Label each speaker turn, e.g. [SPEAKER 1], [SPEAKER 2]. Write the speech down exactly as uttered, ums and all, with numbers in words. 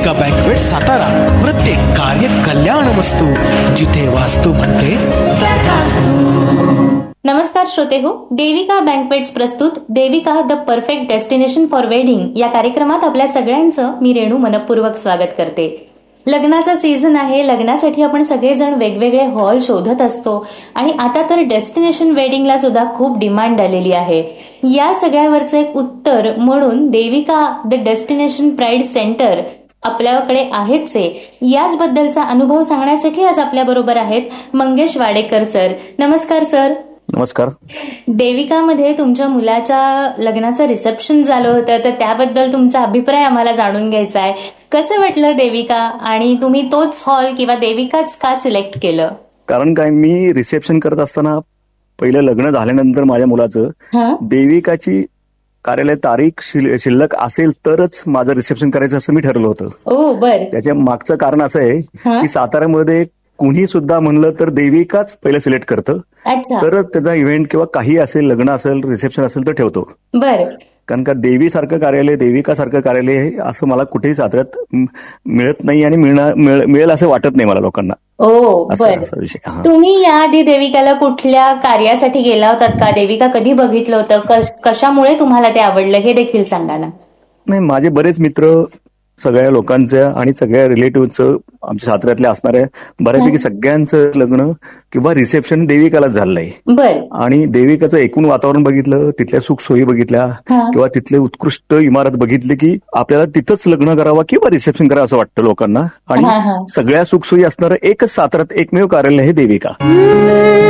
[SPEAKER 1] Devika banquet Satara. प्रत्येक कार्य कल्याणमस्तु. जिथे वास्तू म्हणते.
[SPEAKER 2] नमस्कार श्रोते हो, देविका बँक्वेट्स प्रस्तुत Devika the perfect destination for wedding या कार्यक्रमात आपल्या सगळ्यांचं मी रेणू मनपूर्वक स्वागत करते. लग्नाचा सीझन आहे. लग्नासाठी आपण सगळेजण वेगवेगळे हॉल शोधत असतो आणि आता तर डेस्टिनेशन वेडिंगला सुद्धा खूप डिमांड आलेली आहे. या सगळ्यावरचं एक उत्तर म्हणून Devika the destination pride centre आपल्याकडे आहेच आहे. याचबद्दलचा अनुभव सांगण्यासाठी आज आपल्या बरोबर आहेत मंगेश वाडेकर सर. नमस्कार सर.
[SPEAKER 3] नमस्कार.
[SPEAKER 2] देविकामध्ये तुमच्या मुलाच्या लग्नाचं रिसेप्शन झालं होतं, तर त्याबद्दल तुमचा अभिप्राय आम्हाला जाणून घ्यायचा आहे. कसं वाटलं देविका, आणि तुम्ही तोच हॉल किंवा देविकाच का सिलेक्ट केलं?
[SPEAKER 3] कारण काय, मी रिसेप्शन करत असताना पहिलं लग्न झाल्यानंतर माझ्या मुलाचं देविकाची कार्यालय तारीख शिल्लक असेल तरच माझं रिसेप्शन करायचं असं मी ठरवलं होतं.
[SPEAKER 2] ओ बर.
[SPEAKER 3] त्याच्या मागचं कारण असं आहे की साताऱ्यामध्ये कुणी सुद्धा म्हणलं तर देविकाच पहिलं सिलेक्ट करतं, तरच त्याचा इव्हेंट किंवा काही असेल, लग्न असेल, रिसेप्शन असेल तर ठेवतो.
[SPEAKER 2] बरं.
[SPEAKER 3] कारण का देवी सारखं कार्यालय, देविका सारखं कार्यालय असं मला कुठेही साताऱ्यात मिळत नाही आणि मिळेल असं वाटत नाही मला लोकांना.
[SPEAKER 2] ओ बर. तुम्ही याआधी देविकाला कुठल्या कार्यासाठी गेला होतात का? देविका कधी बघितलं होतं? कशामुळे तुम्हाला ते आवडलं हे देखील सांगा ना.
[SPEAKER 3] नाही, माझे बरेच मित्र, सगळ्या लोकांचं आणि सगळ्या रिलेटिव्हचं, आमच्या साताऱ्यातल्या असणाऱ्या बऱ्यापैकी सगळ्यांचं लग्न किंवा रिसेप्शन देविकालाच झालंय. आणि देविकाचं एकूण वातावरण बघितलं, तिथल्या सुखसोयी बघितल्या किंवा तिथले उत्कृष्ट इमारत बघितली की आपल्याला तिथंच लग्न करावं किंवा रिसेप्शन करावं असं वाटतं लोकांना. आणि सगळ्या सुखसोयी असणारं एकच साताऱ्यात एकमेव कार्यालय हे देविका.